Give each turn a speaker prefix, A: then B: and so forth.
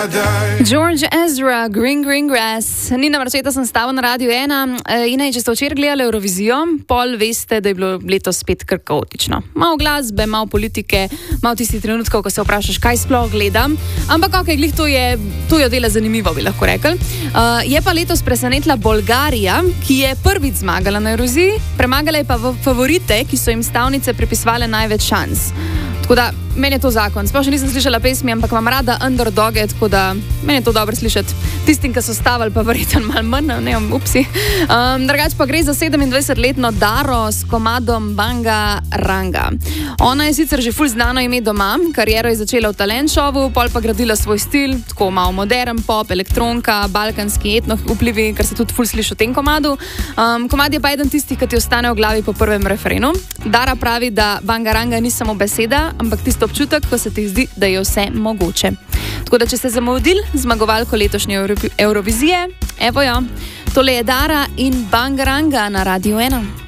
A: George Ezra, Green Green Grass. Nina Marčeta sem stava na Radiu 1. Ina, če ste včeraj gledali Eurovizijo, pol veste, da je bilo letos spet kar kaotično. Malo glasbe, malo politike, malo tisti trenutkov, ko se vprašaš, kaj sploh gledam. Ampak ok, glih to je dela zanimivo, bi lahko rekli. Je pa letos presenetila Bolgarija, ki je prvič zmagala na Euroviziji, premagala je pa favorite, ki so jim stavnice pripisovale največ šans. Tako da, meni je to zakon. Sploh še nisem slišala pesmi, ampak imam rada underdoge, tako da meni je to dobro slišati. Tistim, ki so stavili, pa verjetno malo manj, ne vem, upsi. Drugače pa gre za 27-letno Daro s komadom Banga Ranga. Ona je sicer že ful znano ime doma, kariero je začela v talent showu, pol pa gradila svoj stil, tako malo modern pop, elektronka, balkanski etno vplivi, kar se tudi ful sliši v tem komadu. Komad je pa eden tistih, ki ti ostane v glavi po prvem refrenu. Dara pravi, da Banga Ranga ni samo beseda, ampak tisto občutek, ko se ti zdi, da je vse mogoče. Tako da, če ste zamudili zmagovalko letošnje Eurovizije, evo jo, tole je Dara in Banga Ranga na Radiu 1.